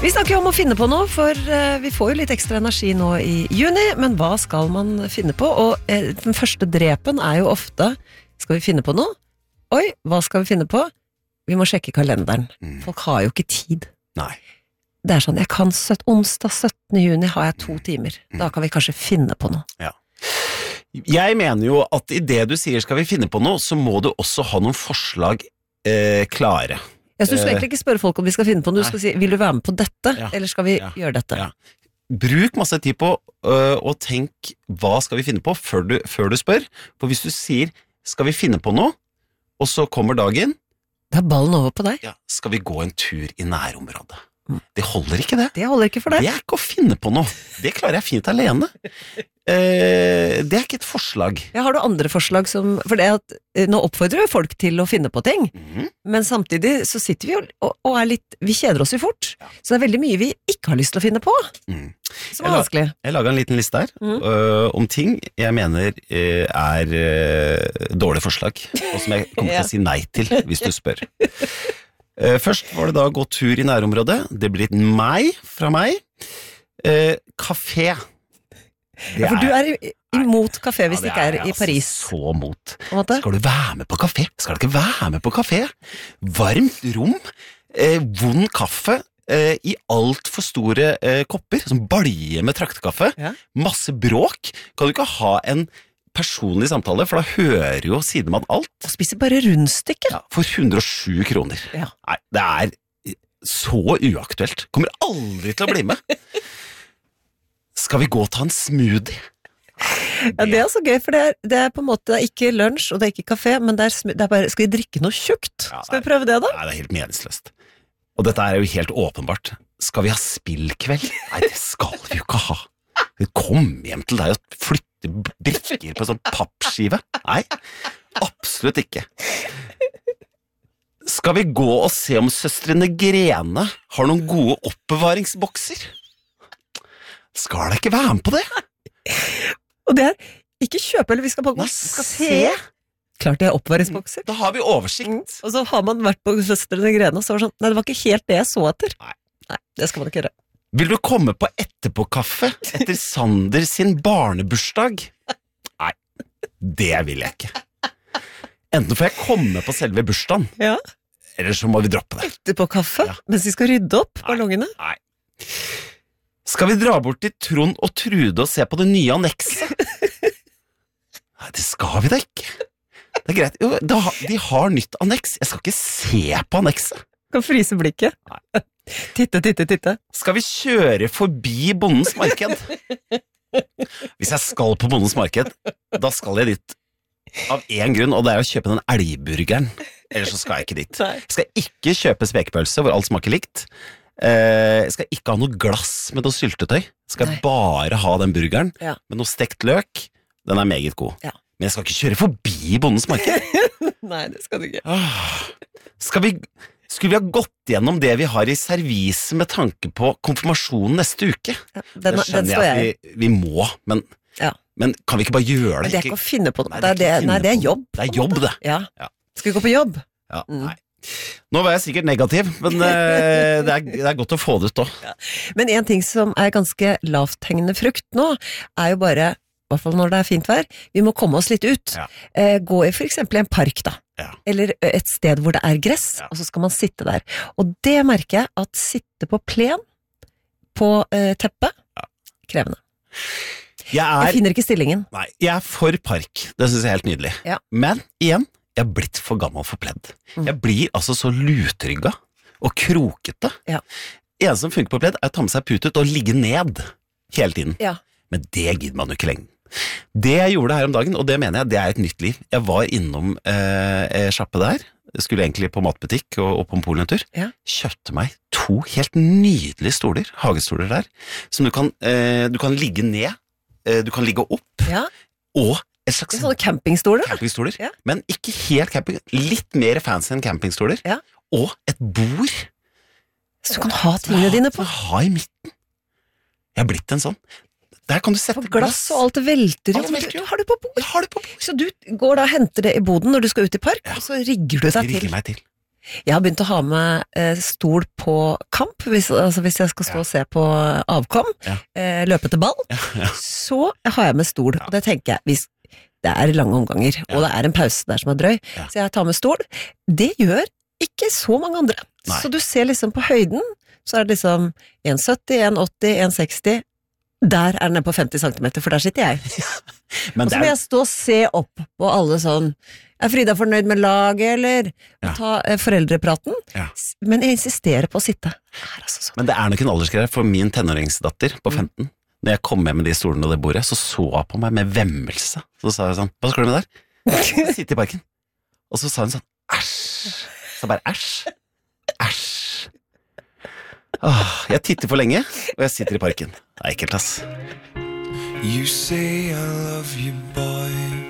Vi snakker jo om å finne på noe, for vi får jo litt ekstra energi nå i juni, men hva skal man finne på? Og den første drepen jo ofte, skal vi finne på noe? Oi, hva skal vi finne på? Vi må sjekke kalenderen. Folk har jo ikke tid. Nei. Det sånn, jeg kan onsdag 17. juni har jeg 2 timer. Da kan vi kanskje finne på noe. Ja. Jeg mener jo at i det du sier skal vi finne på noe, så må du også ha noen forslag klare. Ja, så du skal egentlig ikke spørre folk om vi skal finne på noe, du skal si, vil du være med på dette, eller skal vi gjøre dette? Ja. Bruk masse tid på å tenke, hva skal vi finne på før du spør? For hvis du sier, skal vi finne på noe, og så kommer dagen, da ballen over på deg. Ja, skal vi gå en tur i nærområdet? Det holder ikke det. Det holder ikke for deg. Det ikke å finne på noe. Det klarer jeg fint alene. Det ikke et forslag. Ja, har du andre forslag som, for det at nå oppfordrer jo folk til å finne på ting, men samtidig så sitter vi og litt, vi kjeder oss jo fort, så det veldig mye vi ikke har lyst til å finne på, som vanskelig. Jeg laget en liten liste her om ting jeg mener dårlige forslag, og som jeg kommer til å si nei til hvis du spør. Først var det da å gå tur i nærområdet. Det blir et nei fra meg. Kafé. For du imot kafé hvis det ikke i Paris. Så mot. Skal du være med på kafé? Skal du ikke være med på kafé? Varmt rom, vond kaffe, i alt for store kopper, som balje med traktekaffe, masse bråk. Kan du ikke ha en personlig samtale, for da hører jo sidemann alt. Og spiser bare rundstykker. Ja, for 107 kroner. Ja. Nei, det så uaktuelt. Kommer aldri til å bli med. Skal vi gå og ta en smoothie? Ja, det så gøy, for det på en måte ikke lunsj, og det ikke kafé, men det bare, skal vi drikke noe tjukt? Ja, skal vi prøve det da? Nei, det helt meningsløst. Og dette jo helt åpenbart. Skal vi ha spillkveld? Nei, det skal vi jo ikke ha. Kom hjem til deg og flytte brikker på sånn pappskive. Nei, absolutt ikke. Skal vi gå og se om søstrene Grene har noen gode oppbevaringsbokser? Skal det ikke være med på det? Og det ikke kjøpe, eller vi skal bare skal se. Klart det oppbevaringsbokser. Da har vi oversikt. Og så har man vært på søstrene Grene, og så var det sånn, nei, det var ikke helt det jeg så etter. Nei, det skal man ikke gjøre. Vil du komme på etterpåkaffe etter Sander sin barnebursdag? Nei, det vil jeg ikke. Enten får jeg komme på selve bursdagen, eller så må vi droppe det. Etterpåkaffe? Mens vi skal rydde opp ballongene? Nei. Skal vi dra bort til Trond og Trude og se på det nye annekset? Nei, det skal vi da ikke. Det greit. Jo, de har nytt anneks. Jeg skal ikke se på annekset. Kan fryse blikket. Nei. Titte. Skal vi kjøre forbi Bondens marked? Hvis jeg skal på Bondens marked, da skal jeg dit av en grunn, og det å kjøpe den elgburgeren. Ellers så skal jeg ikke dit. Jeg skal ikke kjøpe spekepølse hvor alt smaker likt. Jeg skal ikke ha noe glass med noe syltetøy. Jeg skal bare ha den burgeren med noe stekt løk. Den meget god. Men jeg skal ikke kjøre forbi Bondens marked. Nei, det skal du ikke. Skulle vi ha gått gjennom det vi har i servise med tanke på konfirmasjonen neste uke? Det skjønner jeg at vi må, men kan vi ikke bare gjøre det? Det ikke å finne på det. Nei, det jobb. Det jobb, det. Ja. Skal vi gå på jobb? Ja, nei. Nå var jeg sikkert negativ, men det godt å få det ut da. Men en ting som ganske lavthengende frukt nå, jo bare, i hvert fall når det fint vær, vi må komme oss litt ut. Gå i for eksempel en park da, eller et sted hvor det gress, og så skal man sitte der. Og det merker jeg at sitte på plen, på teppet, krevende. Jeg finner ikke stillingen. Nei, jeg for park, det synes jeg helt nydelig. Men igjen, jeg blitt for gammel for pledd. Jeg blir altså så lutrygga og krokete. En som funker på pledd å ta med seg put ut og ligge ned hele tiden. Men det gidder man jo ikke lenger. Det jeg gjorde her om dagen, og det mener jeg, det et nytt liv. Jeg var innom sjappe der, skulle egentlig på matbutikk og på en polentur. Kjøpte meg 2 helt nydelige stoler, hagestoler der, som du kan ligge ned, du kan ligge opp, og et slags sånne campingstoler, men ikke helt camping, litt mer fancy enn campingstoler, og et bord. Så du kan ha tingene dine på. Ha i midten. Jeg blitt en sånn. Der kan du sette glass, og alt velter. Du har det på bord. Så du går da og henter det i boden når du skal ut i park, og så rigger du deg til. Meg til. Jeg har begynt å ha med stol på kamp, hvis jeg skal stå og se på avkom, løpe til ball, så har jeg med stol, og det tenker jeg, hvis det lange omganger, og det en pause der som drøy, så jeg tar med stol. Det gjør ikke så mange andre. Nei. Så du ser liksom på høyden, så det liksom 1,70, 1,80, 1,60, der den på 50 centimeter, for der sitter jeg. Og så må jeg stå og se opp på alle sånn, Frida fornøyd med laget, eller ta foreldrepraten? Men jeg insisterer på å sitte. Altså men det nok en aldersgreie, for min tenåringsdatter på 15, når jeg kom med de stolene og det bordet, så jeg på meg med vemmelse. Så sa jeg sånn, hva skal du med der? Jeg sitter i parken. Og så sa hun sånn, æsj. Så bare, æsj. Jeg titter for lenge, og jeg sitter i parken. Det ekkelt, ass. You say I love you, boy.